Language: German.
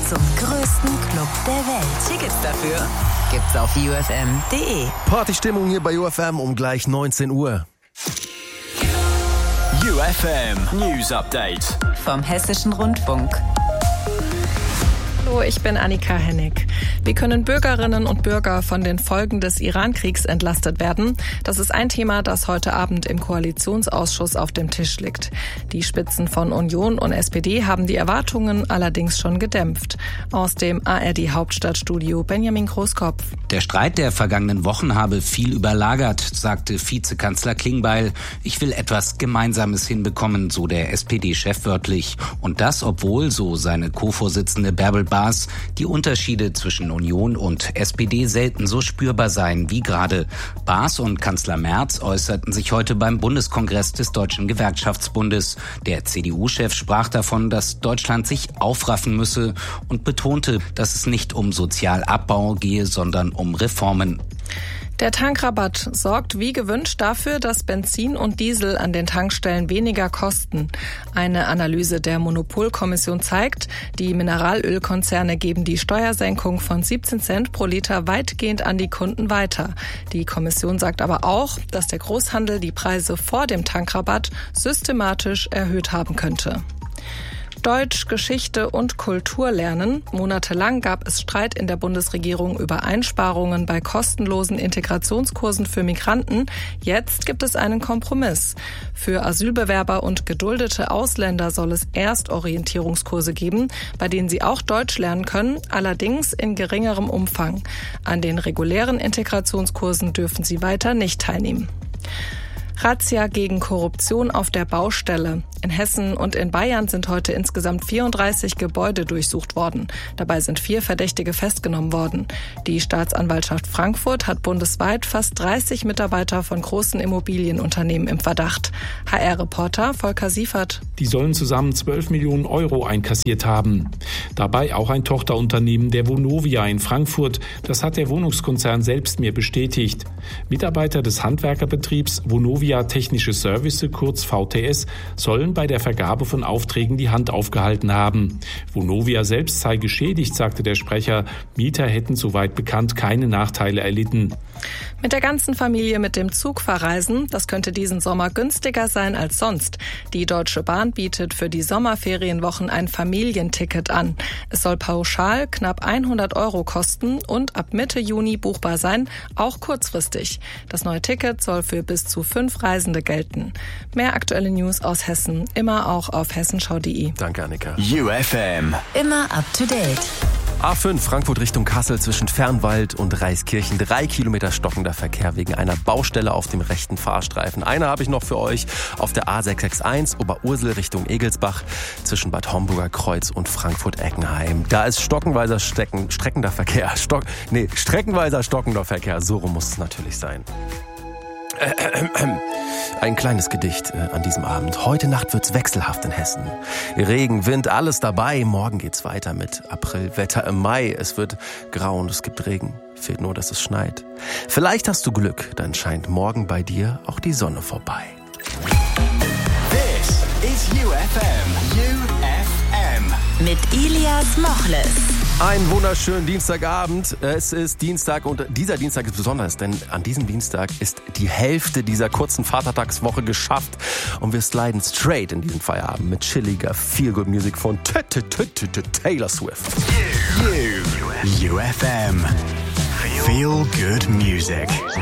zum größten Club der Welt. Tickets dafür gibt's auf ufm.de. Partystimmung hier bei UFM um gleich 19 Uhr. UFM News Update Vom Hessischen Rundfunk. Hallo, ich bin Annika Hennig. Wie können Bürgerinnen und Bürger von den Folgen des Iran-Kriegs entlastet werden? Das ist ein Thema, das heute Abend im Koalitionsausschuss auf dem Tisch liegt. Die Spitzen von Union und SPD haben die Erwartungen allerdings schon gedämpft. Aus dem ARD-Hauptstadtstudio Benjamin Großkopf. Der Streit der vergangenen Wochen habe viel überlagert, sagte Vizekanzler Klingbeil. Ich will etwas Gemeinsames hinbekommen, so der SPD-Chef wörtlich. Und das, obwohl, so seine Co-Vorsitzende Bärbel Baas, die Unterschiede zwischen Union und SPD selten so spürbar seien wie gerade. Baas und Kanzler Merz äußerten sich heute beim Bundeskongress des Deutschen Gewerkschaftsbundes. Der CDU-Chef sprach davon, dass Deutschland sich aufraffen müsse und betonte, dass es nicht um Sozialabbau gehe, sondern um Reformen. Der Tankrabatt sorgt wie gewünscht dafür, dass Benzin und Diesel an den Tankstellen weniger kosten. Eine Analyse der Monopolkommission zeigt, die Mineralölkonzerne geben die Steuersenkung von 17 Cent pro Liter weitgehend an die Kunden weiter. Die Kommission sagt aber auch, dass der Großhandel die Preise vor dem Tankrabatt systematisch erhöht haben könnte. Deutsch, Geschichte und Kultur lernen. Monatelang gab es Streit in der Bundesregierung über Einsparungen bei kostenlosen Integrationskursen für Migranten. Jetzt gibt es einen Kompromiss. Für Asylbewerber und geduldete Ausländer soll es Erstorientierungskurse geben, bei denen sie auch Deutsch lernen können, allerdings in geringerem Umfang. An den regulären Integrationskursen dürfen sie weiter nicht teilnehmen. Razzia gegen Korruption auf der Baustelle. In Hessen und in Bayern sind heute insgesamt 34 Gebäude durchsucht worden. Dabei sind 4 Verdächtige festgenommen worden. Die Staatsanwaltschaft Frankfurt hat bundesweit fast 30 Mitarbeiter von großen Immobilienunternehmen im Verdacht. HR-Reporter Volker Siefert. Die sollen zusammen 12 Millionen Euro einkassiert haben. Dabei auch ein Tochterunternehmen der Vonovia in Frankfurt. Das hat der Wohnungskonzern selbst mir bestätigt. Mitarbeiter des Handwerkerbetriebs Vonovia Technische Service, kurz VTS, sollen bei der Vergabe von Aufträgen die Hand aufgehalten haben. Vonovia selbst sei geschädigt, sagte der Sprecher. Mieter hätten soweit bekannt keine Nachteile erlitten. Mit der ganzen Familie mit dem Zug verreisen, das könnte diesen Sommer günstiger sein als sonst. Die Deutsche Bahn bietet für die Sommerferienwochen ein Familienticket an. Es soll pauschal knapp 100 Euro kosten und ab Mitte Juni buchbar sein, auch kurzfristig. Das neue Ticket soll für bis zu 5 Reisende gelten. Mehr aktuelle News aus Hessen, immer auch auf hessenschau.de. Danke, Annika. UFM Immer up to date. A5 Frankfurt Richtung Kassel zwischen Fernwald und Reiskirchen. 3 Kilometer stockender Verkehr wegen einer Baustelle auf dem rechten Fahrstreifen. Eine habe ich noch für euch auf der A661 Oberursel Richtung Egelsbach zwischen Bad Homburger Kreuz und Frankfurt-Eckenheim. Da ist streckenweiser stockender Verkehr. Streckenweiser stockender Verkehr. So rum muss es natürlich sein. Ein kleines Gedicht an diesem Abend. Heute Nacht wird's wechselhaft in Hessen. Regen, Wind, alles dabei. Morgen geht's weiter mit Aprilwetter im Mai. Es wird grau und es gibt Regen. Fehlt nur, dass es schneit. Vielleicht hast du Glück, dann scheint morgen bei dir auch die Sonne vorbei. This is UFM. UFM. Mit Ilias Mochles. Einen wunderschönen Dienstagabend. Es ist Dienstag und dieser Dienstag ist besonders, denn an diesem Dienstag ist die Hälfte dieser kurzen Vatertagswoche geschafft und wir sliden straight in diesen Feierabend mit chilliger Feel-Good-Music von Taylor Swift. UFM. Feel good music.